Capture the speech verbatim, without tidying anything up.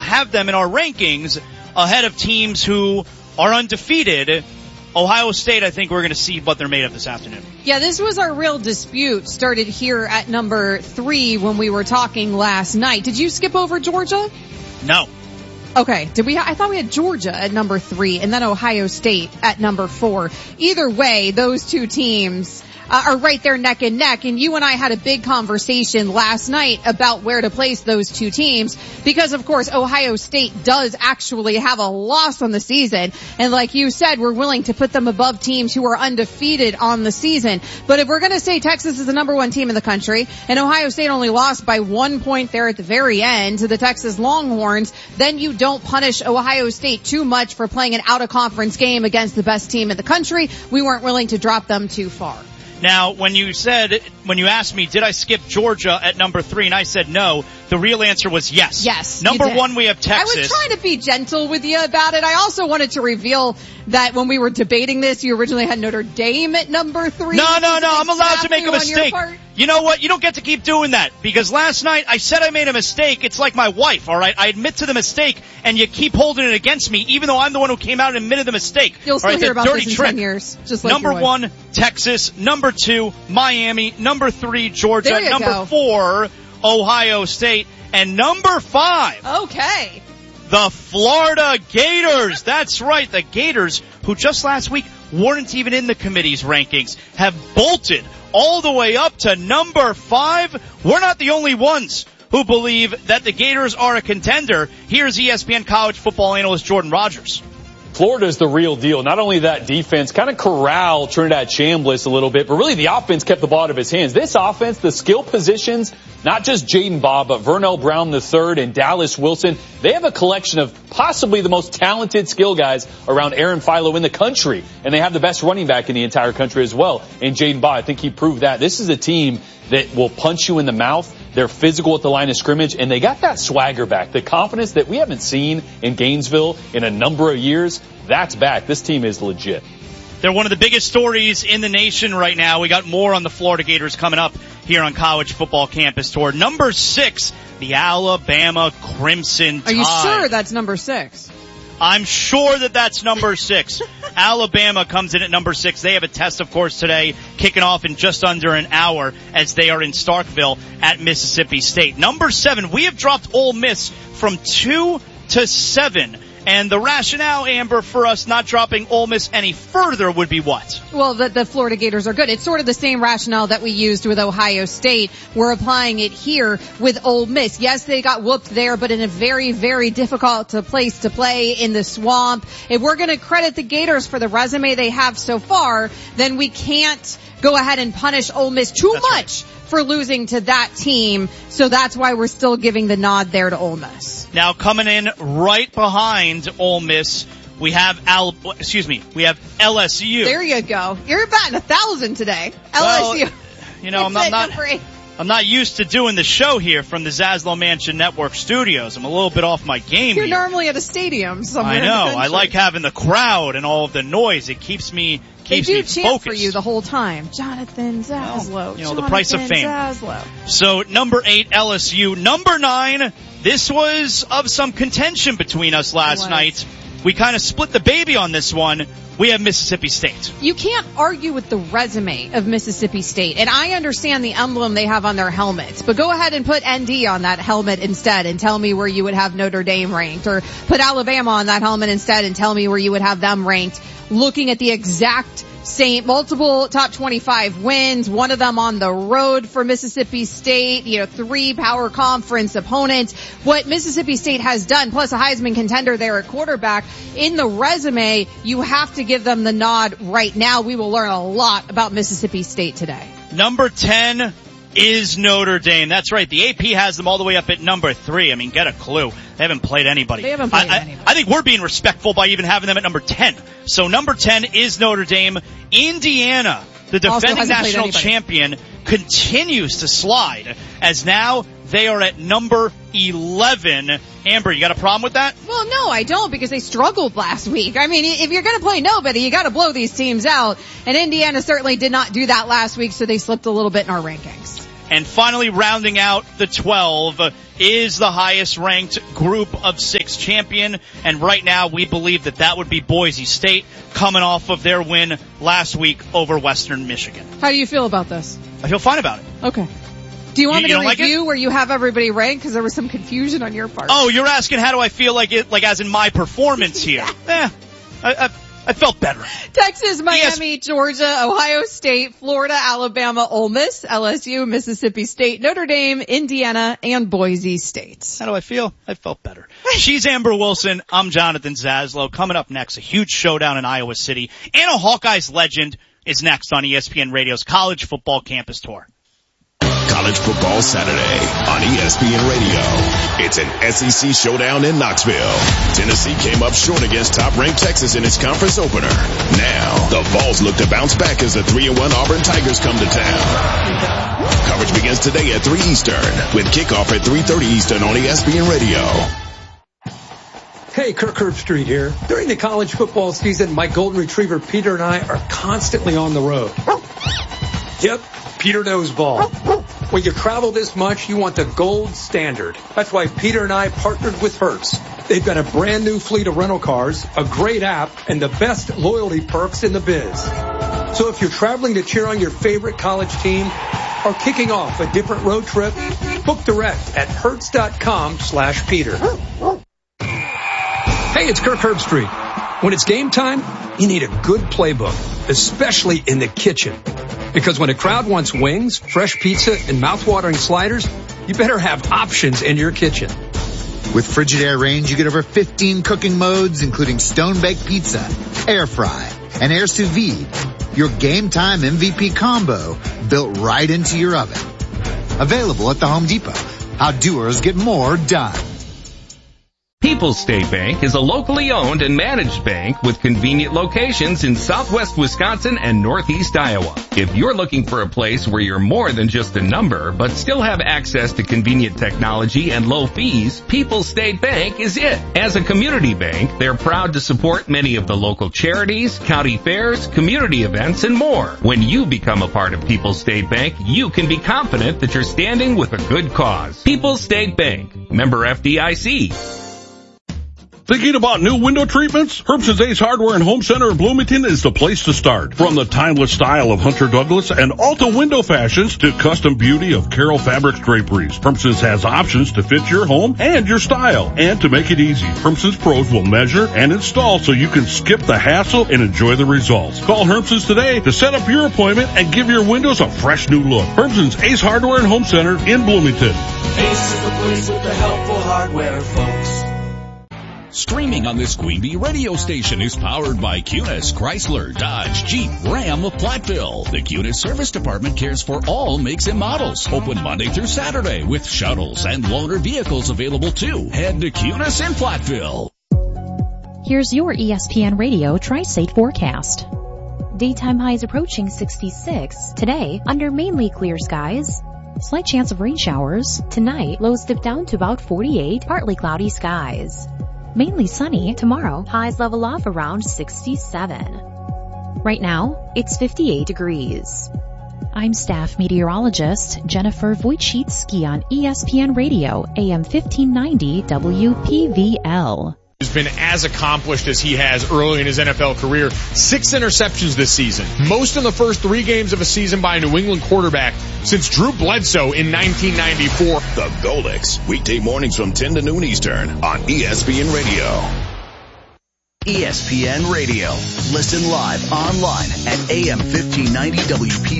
have them in our rankings ahead of teams who are undefeated. Ohio State, I think we're going to see what they're made of this afternoon. Yeah, this was our real dispute. Started here at number three when we were talking last night. Did you skip over Georgia? No. Okay. Did we? I thought we had Georgia at number three and then Ohio State at number four. Either way, those two teams Uh, are right there neck and neck. And you and I had a big conversation last night about where to place those two teams because, of course, Ohio State does actually have a loss on the season. And like you said, we're willing to put them above teams who are undefeated on the season. But if we're going to say Texas is the number one team in the country and Ohio State only lost by one point there at the very end to the Texas Longhorns, then you don't punish Ohio State too much for playing an out-of-conference game against the best team in the country. We weren't willing to drop them too far. Now, when you said, when you asked me, did I skip Georgia at number three, and I said no, the real answer was yes. Yes. Number one, we have Texas. I was trying to be gentle with you about it. I also wanted to reveal that when we were debating this, you originally had Notre Dame at number three. No, no, no, I'm allowed to make a mistake. You know what? You don't get to keep doing that because last night I said I made a mistake. It's like my wife, all right? I admit to the mistake and you keep holding it against me even though I'm the one who came out and admitted the mistake. You'll still right, hear about dirty this in trick. ten years. Just like Number one, Texas. Number two, Miami. Number three, Georgia. There you Number go. four, Ohio State. And number five. Okay. The Florida Gators. That's right. The Gators, who just last week weren't even in the committee's rankings, have bolted all the way up to number five. We're not the only ones who believe that the Gators are a contender. Here's E S P N college football analyst Jordan Rogers. Florida's the real deal. Not only that defense kind of corralled Trinidad Chambliss a little bit, but really the offense kept the ball out of his hands. This offense, the skill positions, not just Jaden Baugh, but Vernell Brown the third and Dallas Wilson, they have a collection of possibly the most talented skill guys around Aaron Philo in the country. And they have the best running back in the entire country as well. And Jaden Baugh, I think he proved that. This is a team that will punch you in the mouth. They're physical at the line of scrimmage, and they got that swagger back. The confidence that we haven't seen in Gainesville in a number of years, that's back. This team is legit. They're one of the biggest stories in the nation right now. We got more on the Florida Gators coming up here on College Football Campus Tour. Number six, the Alabama Crimson Tide. Are you sure that's number six? I'm sure that that's number six. Alabama comes in at number six. They have a test, of course, today, kicking off in just under an hour as they are in Starkville at Mississippi State. Number seven, we have dropped Ole Miss from two to seven. And the rationale, Amber, for us not dropping Ole Miss any further would be what? Well, the, the Florida Gators are good. It's sort of the same rationale that we used with Ohio State. We're applying it here with Ole Miss. Yes, they got whooped there, but in a very, very difficult place to play in the swamp. If we're going to credit the Gators for the resume they have so far, then we can't go ahead and punish Ole Miss too That's much right. for losing to that team. So that's why we're still giving the nod there to Ole Miss. Now coming in right behind Ole Miss, we have Al, excuse me, we have L S U. There you go. You're batting a thousand today. Well, L S U. You know, I'm not, not I'm not used to doing the show here from the Zaslow Mansion Network studios. I'm a little bit off my game You're here. normally at a stadium somewhere. I know. In the country. I like having the crowd and all of the noise. It keeps me keeps They do me chant focused. for you the whole time. Jonathan Zaslow. Well, you know, Jonathan the price of fame. Zaslow. So number eight, L S U. Number nine, this was of some contention between us last What? night. We kind of split the baby on this one. We have Mississippi State. You can't argue with the resume of Mississippi State. And I understand the emblem they have on their helmets. But go ahead and put N D on that helmet instead and tell me where you would have Notre Dame ranked. Or put Alabama on that helmet instead and tell me where you would have them ranked. Looking at the exact same, multiple top twenty-five wins, one of them on the road for Mississippi State, you know, three power conference opponents. What Mississippi State has done, plus a Heisman contender there at quarterback, in the resume, you have to give them the nod right now. We will learn a lot about Mississippi State today. Number ten is Notre Dame. That's right. The A P has them all the way up at number three. I mean, get a clue. They haven't played anybody. They haven't played I, anybody. I, I think we're being respectful by even having them at number ten. So number ten is Notre Dame. Indiana, the defending national champion, continues to slide as now they are at number eleven. Amber, you got a problem with that? Well, no, I don't, because they struggled last week. I mean, if you're going to play nobody, you got to blow these teams out. And Indiana certainly did not do that last week, so they slipped a little bit in our rankings. And finally, rounding out the twelve uh, is the highest ranked group of six champion. And right now we believe that that would be Boise State, coming off of their win last week over Western Michigan. How do you feel about this? I feel fine about it. Okay. Do you want You- me you to don't like review where you have everybody ranked? Because there was some confusion on your part. Oh, you're asking how do I feel like it, like as in my performance here? Eh, I, I, I felt better. Texas, Miami, Georgia, Ohio State, Florida, Alabama, Ole Miss, L S U, Mississippi State, Notre Dame, Indiana, and Boise State. How do I feel? I felt better. She's Amber Wilson. I'm Jonathan Zaslow. Coming up next, a huge showdown in Iowa City. And a Hawkeyes legend is next on E S P N Radio's College Football Campus Tour. College Football Saturday on E S P N Radio. It's an S E C showdown in Knoxville. Tennessee came up short against top-ranked Texas in its conference opener. Now, the Vols look to bounce back as the three and one Auburn Tigers come to town. Coverage begins today at three Eastern with kickoff at three thirty Eastern on E S P N Radio. Hey, Kirk Herbstreit here. During the college football season, my golden retriever Peter and I are constantly on the road. Yep, Peter knows ball. When you travel this much, you want the gold standard. That's why Peter and I partnered with Hertz. They've got a brand new fleet of rental cars, a great app, and the best loyalty perks in the biz. So if you're traveling to cheer on your favorite college team or kicking off a different road trip, book direct at hertz.com slash Peter. Hey, it's Kirk Herbstreit. When it's game time, you need a good playbook, especially in the kitchen. Because when a crowd wants wings, fresh pizza, and mouth-watering sliders, you better have options in your kitchen. With Frigidaire range, you get over fifteen cooking modes, including stone-baked pizza, air fry, and air sous vide. Your game time M V P combo built right into your oven. Available at the Home Depot. How doers get more done. People's State Bank is a locally owned and managed bank with convenient locations in southwest Wisconsin and northeast Iowa. If you're looking for a place where you're more than just a number, but still have access to convenient technology and low fees, People's State Bank is it. As a community bank, they're proud to support many of the local charities, county fairs, community events, and more. When you become a part of People's State Bank, you can be confident that you're standing with a good cause. People's State Bank, member F D I C. Thinking about new window treatments? Herbson's Ace Hardware and Home Center in Bloomington is the place to start. From the timeless style of Hunter Douglas and Alta window fashions to custom beauty of Carroll Fabrics draperies, Herbson's has options to fit your home and your style. And to make it easy, Herbson's pros will measure and install so you can skip the hassle and enjoy the results. Call Herbson's today to set up your appointment and give your windows a fresh new look. Herbson's Ace Hardware and Home Center in Bloomington. Ace is the place with the helpful hardware, folks. Streaming on this Queen Bee radio station is powered by Cunis, Chrysler, Dodge, Jeep, Ram of Platteville. The Cunis Service Department cares for all makes and models. Open Monday through Saturday with shuttles and loaner vehicles available too. Head to Cunis in Platteville. Here's your E S P N Radio Tri-State forecast. Daytime highs approaching sixty-six. Today, under mainly clear skies. Slight chance of rain showers. Tonight, lows dip down to about forty-eight, partly cloudy skies. Mainly sunny. Tomorrow, highs level off around sixty-seven. Right now, it's fifty-eight degrees. I'm staff meteorologist Jennifer Wojcicki on E S P N Radio, A M fifteen ninety W P V L. Has been as accomplished as he has early in his N F L career. Six interceptions this season. Most in the first three games of a season by a New England quarterback since Drew Bledsoe in nineteen ninety-four. The Goldex, weekday mornings from ten to noon Eastern on E S P N Radio. E S P N Radio. Listen live online at A M fifteen ninety W P V L.